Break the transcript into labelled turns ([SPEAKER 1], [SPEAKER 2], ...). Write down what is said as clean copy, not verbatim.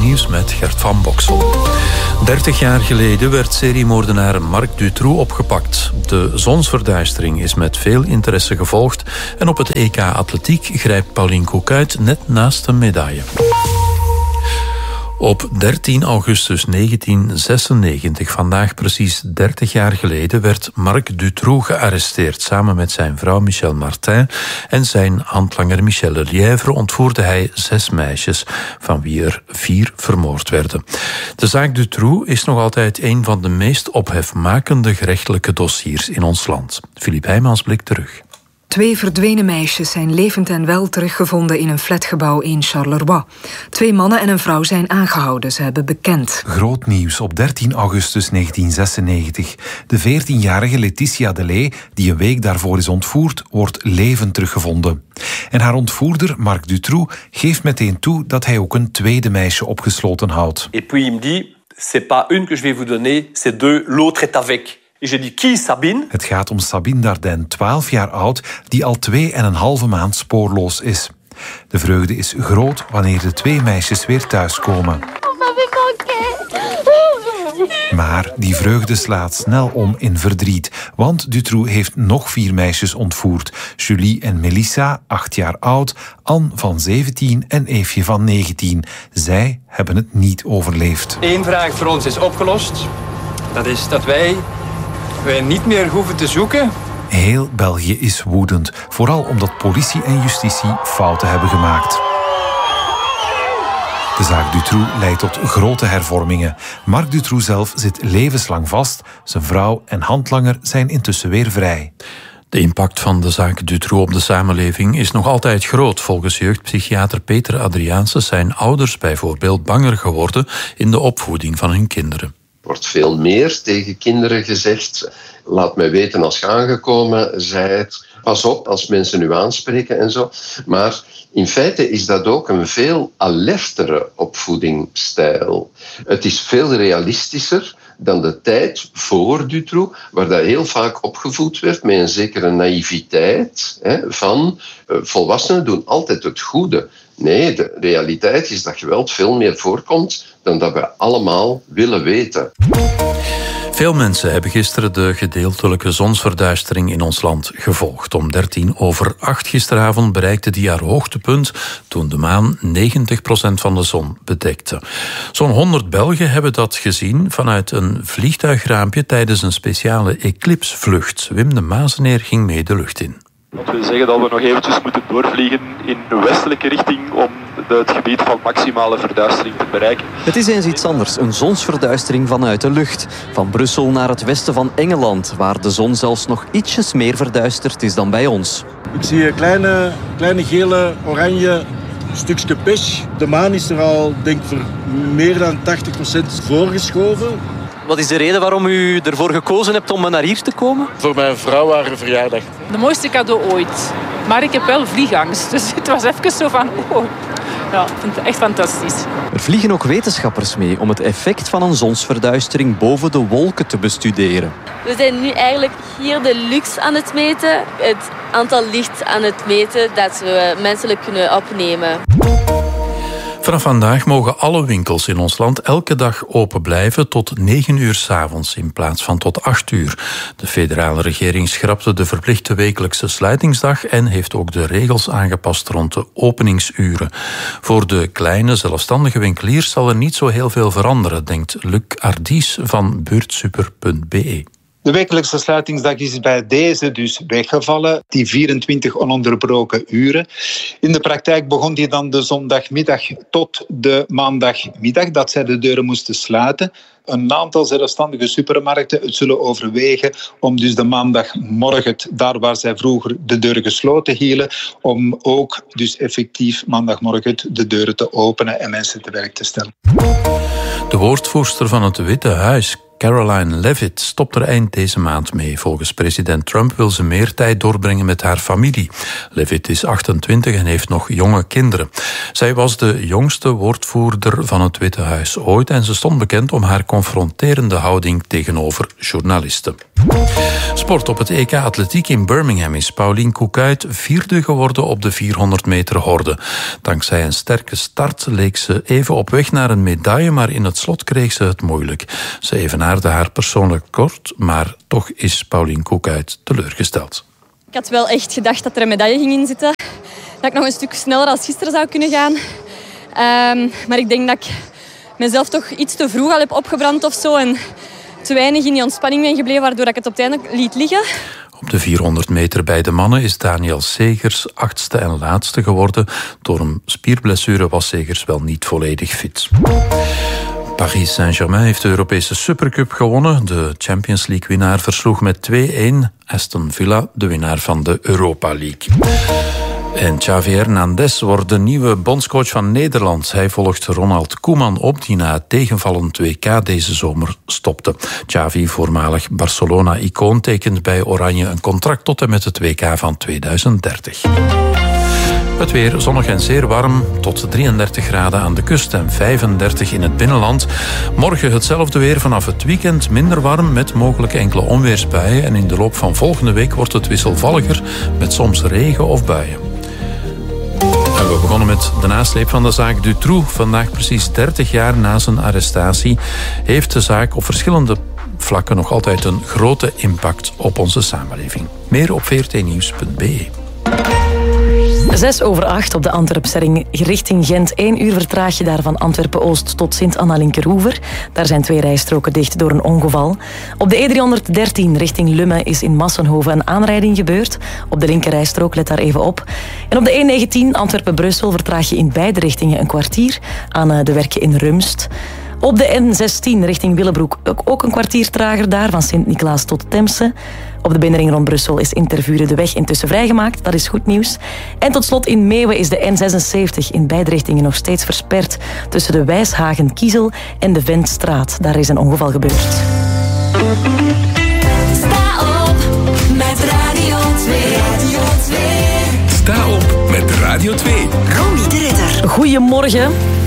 [SPEAKER 1] Nieuws met Gert van Boksel. 30 jaar geleden werd seriemoordenaar Marc Dutroux opgepakt. De zonsverduistering is met veel interesse gevolgd en op het EK Atletiek grijpt Pauline Coquuyt net naast een medaille. Op 13 augustus 1996, vandaag precies 30 jaar geleden, werd Marc Dutroux gearresteerd. Samen met zijn vrouw Michel Martin en zijn handlanger Michel Lelièvre ontvoerde hij 6 meisjes, van wie er 4 vermoord werden. De zaak Dutroux is nog altijd een van de meest ophefmakende gerechtelijke dossiers in ons land. Philippe Heijmans blikt terug.
[SPEAKER 2] 2 verdwenen meisjes zijn levend en wel teruggevonden in een flatgebouw in Charleroi. 2 mannen en een vrouw zijn aangehouden, ze hebben bekend.
[SPEAKER 3] Groot nieuws op 13 augustus 1996. De 14-jarige Laetitia Delay, die een week daarvoor is ontvoerd, wordt levend teruggevonden. En haar ontvoerder, Marc Dutroux, geeft meteen toe dat hij ook een tweede meisje opgesloten houdt.
[SPEAKER 4] Et puis il me dit, c'est pas une que je vais vous donner, c'est 2, l'autre est avec.
[SPEAKER 3] Het gaat om Sabine Dardenne, 12 jaar oud, die al 2,5 maand spoorloos is. De vreugde is groot wanneer de 2 meisjes weer thuiskomen. Maar die vreugde slaat snel om in verdriet, want Dutroux heeft nog 4 meisjes ontvoerd. Julie en Melissa, 8 jaar oud, Anne van 17 en Eefje van 19. Zij hebben het niet overleefd.
[SPEAKER 5] Eén vraag voor ons is opgelost. Dat is dat wij niet meer hoeven te zoeken.
[SPEAKER 3] Heel België is woedend, vooral omdat politie en justitie fouten hebben gemaakt. De zaak Dutroux leidt tot grote hervormingen. Marc Dutroux zelf zit levenslang vast. Zijn vrouw en handlanger zijn intussen weer vrij.
[SPEAKER 1] De impact van de zaak Dutroux op de samenleving is nog altijd groot. Volgens jeugdpsychiater Peter Adriaanse zijn ouders bijvoorbeeld banger geworden in de opvoeding van hun kinderen.
[SPEAKER 6] Er wordt veel meer tegen kinderen gezegd. Laat mij weten als je aangekomen zijt. Pas op als mensen u aanspreken en zo. Maar in feite is dat ook een veel alertere opvoedingsstijl. Het is veel realistischer dan de tijd voor Dutroux, waar dat heel vaak opgevoed werd met een zekere naïviteit van volwassenen doen altijd het goede. Nee, de realiteit is dat geweld veel meer voorkomt dan dat we allemaal willen weten.
[SPEAKER 1] Veel mensen hebben gisteren de gedeeltelijke zonsverduistering in ons land gevolgd. Om 7:50 gisteravond bereikte die haar hoogtepunt toen de maan 90% van de zon bedekte. Zo'n 100 Belgen hebben dat gezien vanuit een vliegtuigraampje tijdens een speciale eclipsvlucht. Wim de Mazeneer ging mee de lucht in.
[SPEAKER 7] Dat wil zeggen dat we nog eventjes moeten doorvliegen in de westelijke richting om het gebied van maximale verduistering te bereiken.
[SPEAKER 8] Het is eens iets anders, een zonsverduistering vanuit de lucht. Van Brussel naar het westen van Engeland, waar de zon zelfs nog ietsjes meer verduisterd is dan bij ons.
[SPEAKER 9] Ik zie een kleine gele, oranje stukje pech. De maan is er al, denk ik, voor meer dan 80% voorgeschoven.
[SPEAKER 8] Wat is de reden waarom u ervoor gekozen hebt om naar hier te komen?
[SPEAKER 10] Voor mijn vrouw haar verjaardag.
[SPEAKER 11] De mooiste cadeau ooit. Maar ik heb wel vliegangst, dus het was even zo van... Ja, ik vind het echt fantastisch.
[SPEAKER 8] Er vliegen ook wetenschappers mee om het effect van een zonsverduistering boven de wolken te bestuderen.
[SPEAKER 12] We zijn nu eigenlijk hier de lux aan het meten. Het aantal licht aan het meten dat we menselijk kunnen opnemen.
[SPEAKER 1] Vanaf vandaag mogen alle winkels in ons land elke dag open blijven tot 9 uur 's avonds in plaats van tot 8 uur. De federale regering schrapte de verplichte wekelijkse sluitingsdag en heeft ook de regels aangepast rond de openingsuren. Voor de kleine zelfstandige winkeliers zal er niet zo heel veel veranderen, denkt Luc Ardies van buurtsuper.be.
[SPEAKER 13] De wekelijkse sluitingsdag is bij deze dus weggevallen, die 24 ononderbroken uren. In de praktijk begon die dan de zondagmiddag tot de maandagmiddag, dat zij de deuren moesten sluiten. Een aantal zelfstandige supermarkten het zullen overwegen om dus de maandagmorgen, daar waar zij vroeger de deuren gesloten hielden, om ook dus effectief maandagmorgen de deuren te openen en mensen te werk te stellen.
[SPEAKER 1] De woordvoerster van het Witte Huis, Caroline Leavitt, stopt er eind deze maand mee. Volgens president Trump wil ze meer tijd doorbrengen met haar familie. Leavitt is 28 en heeft nog jonge kinderen. Zij was de jongste woordvoerder van het Witte Huis ooit en ze stond bekend om haar confronterende houding tegenover journalisten. Sport. Op het EK Atletiek in Birmingham is Pauline Koekuyt vierde geworden op de 400 meter horde. Dankzij een sterke start leek ze even op weg naar een medaille, maar in het slot kreeg ze het moeilijk. Ze evenaarde haar persoonlijk record, maar toch is Pauline Koekuyt teleurgesteld.
[SPEAKER 14] Ik had wel echt gedacht dat er een medaille ging in zitten. Dat ik nog een stuk sneller als gisteren zou kunnen gaan. Maar ik denk dat ik mezelf toch iets te vroeg al heb opgebrand of zo. En te weinig in die ontspanning ben gebleven, waardoor ik het op het einde liet liggen.
[SPEAKER 1] Op de 400 meter bij de mannen is Daniel Segers 8e en laatste geworden. Door een spierblessure was Segers wel niet volledig fit. Paris Saint-Germain heeft de Europese Supercup gewonnen. De Champions League-winnaar versloeg met 2-1 Aston Villa, de winnaar van de Europa League. En Xavi Hernandez wordt de nieuwe bondscoach van Nederland. Hij volgt Ronald Koeman op, die na het tegenvallend WK deze zomer stopte. Xavi, voormalig Barcelona-icoon, tekent bij Oranje een contract tot en met het WK van 2030. Het weer zonnig en zeer warm, tot 33 graden aan de kust en 35 in het binnenland. Morgen hetzelfde weer, vanaf het weekend minder warm met mogelijk enkele onweersbuien. En in de loop van volgende week wordt het wisselvalliger met soms regen of buien. En we begonnen met de nasleep van de zaak Dutroux. Vandaag precies 30 jaar na zijn arrestatie heeft de zaak op verschillende vlakken nog altijd een grote impact op onze samenleving. Meer op vrtnieuws.be.
[SPEAKER 15] 7:06 op de Antwerpse richting Gent. 1 uur vertraag je daar van Antwerpen-Oost tot Sint-Anna-Linkeroever. Daar zijn 2 rijstroken dicht door een ongeval. Op de E313 richting Lummen is in Massenhoven een aanrijding gebeurd. Op de linkerrijstrook, let daar even op. En op de E19 Antwerpen-Brussel vertraag je in beide richtingen een kwartier aan de werken in Rumst. Op de N16 richting Willebroek ook een kwartier trager daar, van Sint-Niklaas tot Temse. Op de binnenring rond Brussel is in Tervuren de weg intussen vrijgemaakt. Dat is goed nieuws. En tot slot in Meeuwen is de N76 in beide richtingen nog steeds versperd tussen de Wijshagen-Kiezel en de Ventstraat. Daar is een ongeval gebeurd.
[SPEAKER 16] Sta op met Radio 2. Radio 2.
[SPEAKER 17] Sta op met Radio 2.
[SPEAKER 15] Ronnie de Ridder. Goedemorgen.